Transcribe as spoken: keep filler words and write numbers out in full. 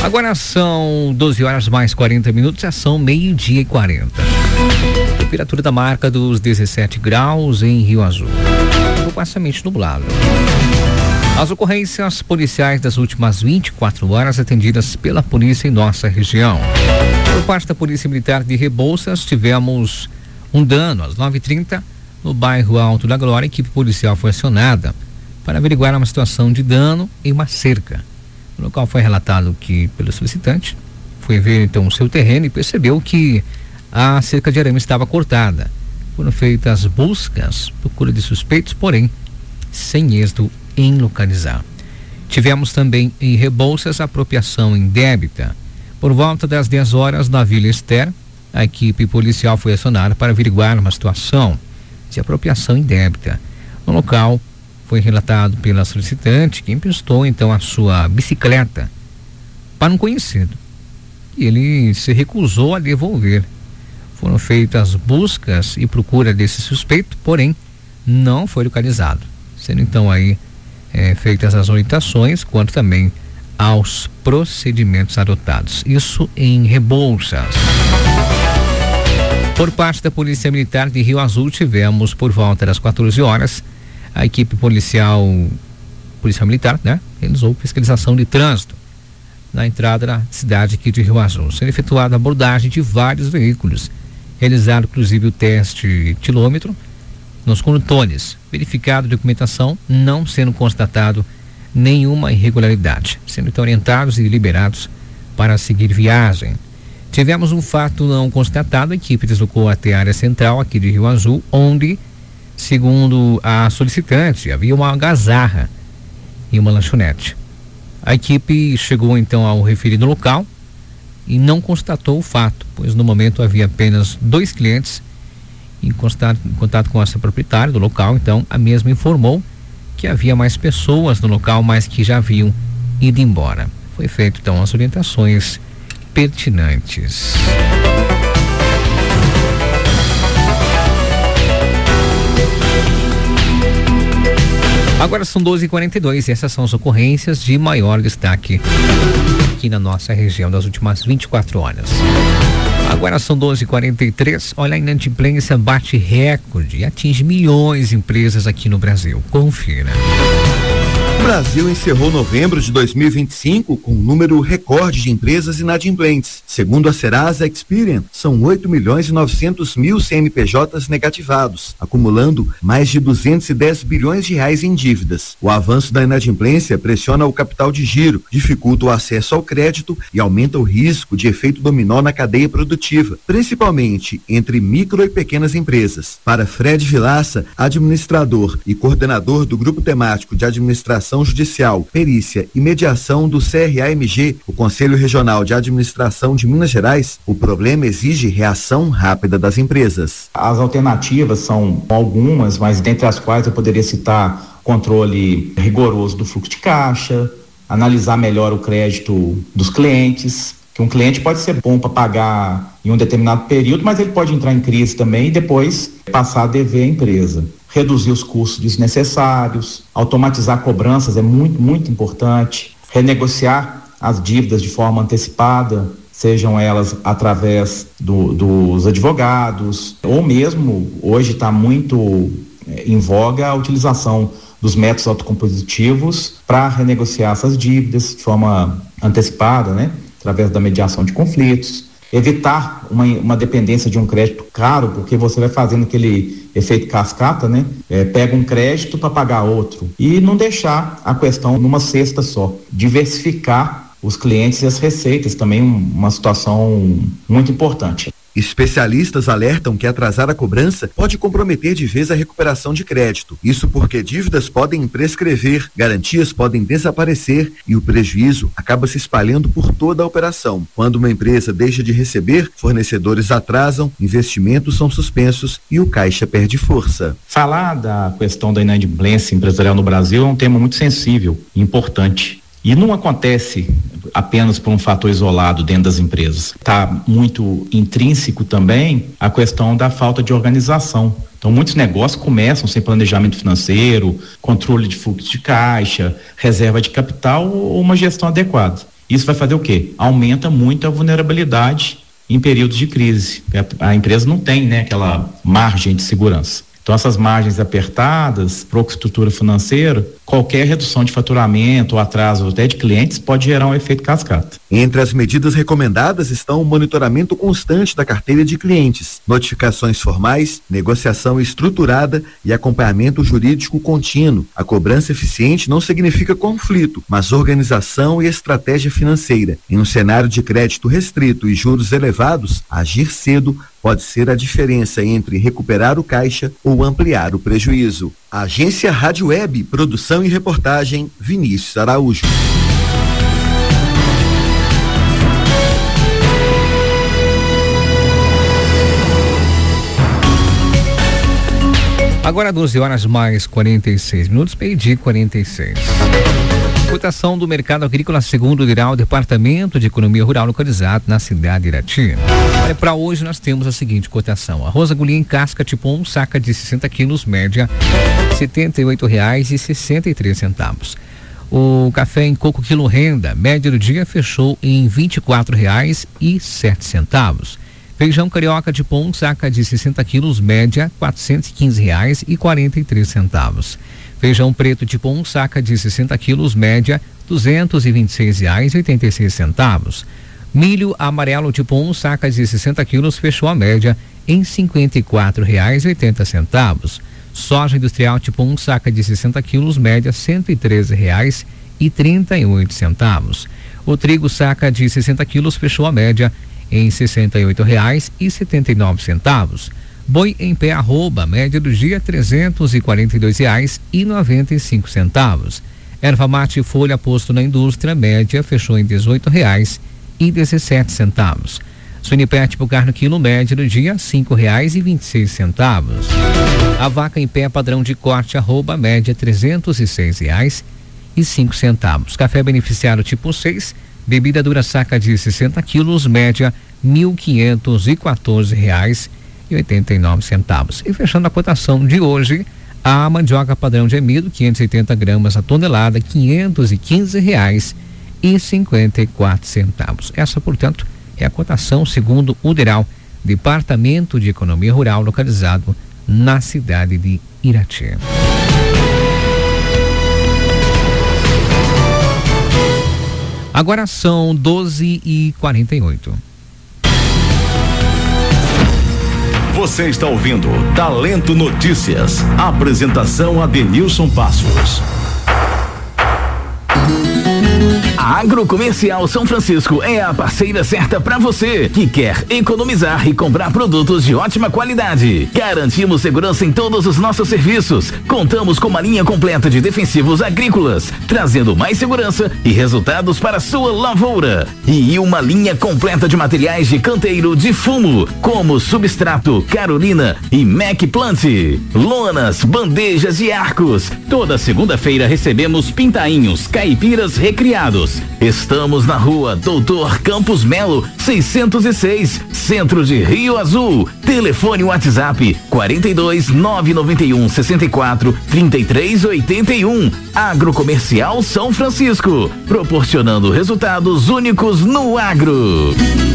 Agora são doze horas mais quarenta minutos, já são meio-dia e quarenta. Temperatura da marca dos dezessete graus em Rio Azul. Parcialmente nublado. As ocorrências policiais das últimas vinte e quatro horas atendidas pela polícia em nossa região. Por parte da Polícia Militar de Rebouças, tivemos um dano às nove e trinta no bairro Alto da Glória. A equipe policial foi acionada para averiguar uma situação de dano em uma cerca. No local foi relatado que, pelo solicitante, foi ver então o seu terreno e percebeu que a cerca de arame estava cortada. Foram feitas buscas, procura de suspeitos, porém, sem êxito em localizar. Tivemos também em Rebouças apropriação indébita. Por volta das dez horas na Vila Ester, a equipe policial foi acionada para averiguar uma situação de apropriação indébita. No local, foi relatado pela solicitante que emprestou então a sua bicicleta para um conhecido. E ele se recusou a devolver. Foram feitas buscas e procura desse suspeito, porém não foi localizado. Sendo então aí é, feitas as orientações quanto também aos procedimentos adotados. Isso em Rebouças. Por parte da Polícia Militar de Rio Azul, tivemos por volta das quatorze horas a equipe policial, policial militar, né, realizou fiscalização de trânsito na entrada da cidade aqui de Rio Azul, sendo efetuada a abordagem de vários veículos, realizado inclusive o teste tilômetro nos condutores, verificado a documentação, não sendo constatado nenhuma irregularidade, sendo então orientados e liberados para seguir viagem. Tivemos um fato não constatado, a equipe deslocou até a área central aqui de Rio Azul, onde, segundo a solicitante, havia uma algazarra em uma lanchonete. A equipe chegou então ao referido local e não constatou o fato, pois no momento havia apenas dois clientes em contato, em contato com essa proprietária do local. Então a mesma informou que havia mais pessoas no local, mas que já haviam ido embora. Foi feito então as orientações pertinentes. Agora são doze e quarenta e dois e essas são as ocorrências de maior destaque aqui na nossa região das últimas vinte e quatro horas. Agora são doze e quarenta e três. Olha, a inadimplência bate recorde e atinge milhões de empresas aqui no Brasil. Confira. O Brasil encerrou novembro de dois mil e vinte e cinco com um número recorde de empresas inadimplentes. Segundo a Serasa Experian, são oito milhões e novecentos mil C N P Js negativados, acumulando mais de duzentos e dez bilhões de reais em dívidas. O avanço da inadimplência pressiona o capital de giro, dificulta o acesso ao crédito e aumenta o risco de efeito dominó na cadeia produtiva, principalmente entre micro e pequenas empresas. Para Fred Vilaça, administrador e coordenador do Grupo Temático de Administração Judicial, Perícia e Mediação do C R A M G, o Conselho Regional de Administração de Minas Gerais, o problema exige reação rápida das empresas. As alternativas são algumas, mas dentre as quais eu poderia citar controle rigoroso do fluxo de caixa, analisar melhor o crédito dos clientes, que um cliente pode ser bom para pagar em um determinado período, mas ele pode entrar em crise também e depois passar a dever à empresa. Reduzir os custos desnecessários, automatizar cobranças é muito, muito importante, renegociar as dívidas de forma antecipada, sejam elas através do, dos advogados, ou mesmo, hoje está muito é, em voga a utilização dos métodos autocompositivos para renegociar essas dívidas de forma antecipada, né? Através da mediação de conflitos. Evitar uma, uma dependência de um crédito caro, porque você vai fazendo aquele efeito cascata, né? É, pega um crédito para pagar outro. E não deixar a questão numa cesta só. Diversificar os clientes e as receitas, também um, uma situação muito importante. Especialistas alertam que atrasar a cobrança pode comprometer de vez a recuperação de crédito. Isso porque dívidas podem prescrever, garantias podem desaparecer e o prejuízo acaba se espalhando por toda a operação. Quando uma empresa deixa de receber, fornecedores atrasam, investimentos são suspensos e o caixa perde força. Falar da questão da inadimplência empresarial no Brasil é um tema muito sensível e importante. E não acontece apenas por um fator isolado dentro das empresas. Está muito intrínseco também a questão da falta de organização. Então, muitos negócios começam sem planejamento financeiro, controle de fluxo de caixa, reserva de capital ou uma gestão adequada. Isso vai fazer o quê? Aumenta muito a vulnerabilidade em períodos de crise. A, a empresa não tem, né, aquela margem de segurança. Então, essas margens apertadas, para a estrutura financeira, qualquer redução de faturamento ou atraso até de clientes pode gerar um efeito cascata. Entre as medidas recomendadas estão o monitoramento constante da carteira de clientes, notificações formais, negociação estruturada e acompanhamento jurídico contínuo. A cobrança eficiente não significa conflito, mas organização e estratégia financeira. Em um cenário de crédito restrito e juros elevados, agir cedo pode ser a diferença entre recuperar o caixa ou ampliar o prejuízo. Agência Rádio Web, produção e reportagem, Vinícius Araújo. Agora doze horas mais quarenta e seis minutos, meio-dia e quarenta e seis. Cotação do mercado agrícola segundo o IRAL, Departamento de Economia Rural, localizado na cidade de Irati. Olha, para hoje nós temos a seguinte cotação: arroz agulha em casca tipo um, saca de sessenta quilos, média setenta e oito reais e sessenta e três centavos. O café em coco quilo renda, média do dia fechou em vinte e quatro reais e sete centavos. Feijão carioca tipo um, saca de sessenta quilos, média quatrocentos e quinze reais e quarenta e três centavos. Feijão preto tipo um, saca de sessenta quilos, média duzentos e vinte e seis reais e oitenta e seis centavos. Milho amarelo tipo um, saca de sessenta quilos, fechou a média em cinquenta e quatro reais e oitenta centavos. Soja industrial tipo um, saca de sessenta quilos, média cento e treze reais e trinta e oito centavos. O trigo saca de sessenta quilos, fechou a média em sessenta e oito reais e setenta e nove centavos. Boi em pé arroba, média do dia trezentos e quarenta e dois reais e noventa e cinco centavos. Erva mate folha posto na indústria, média fechou em dezoito reais e dezessete centavos. Suinipé tipo carne quilo, média do dia cinco reais e vinte e seis centavos. A vaca em pé padrão de corte arroba, média trezentos e seis reais e cinco centavos. Café beneficiário tipo seis, bebida dura saca de sessenta quilos, média mil quinhentos e quatorze reais e oitenta e nove centavos. E fechando a cotação de hoje, a mandioca padrão de amido, quinhentos e oitenta gramas a tonelada, quinhentos e quinze reais e cinquenta e quatro centavos. Essa, portanto, é a cotação segundo o DERAL, Departamento de Economia Rural, localizado na cidade de Irati. Agora são doze e quarenta e oito. Você está ouvindo Talento Notícias. Apresentação Adenilson Passos. A Agrocomercial São Francisco é a parceira certa para você que quer economizar e comprar produtos de ótima qualidade. Garantimos segurança em todos os nossos serviços. Contamos com uma linha completa de defensivos agrícolas, trazendo mais segurança e resultados para sua lavoura. E uma linha completa de materiais de canteiro de fumo, como Substrato, Carolina e Mac Plant. Lonas, bandejas e arcos. Toda segunda-feira recebemos pintainhos, caipiras recriados. Estamos na rua Doutor Campos Melo, seiscentos e seis, centro de Rio Azul. Telefone WhatsApp quarenta e dois, nove nove um, sessenta e quatro, trinta e três oitenta e um. Agrocomercial São Francisco, proporcionando resultados únicos no agro.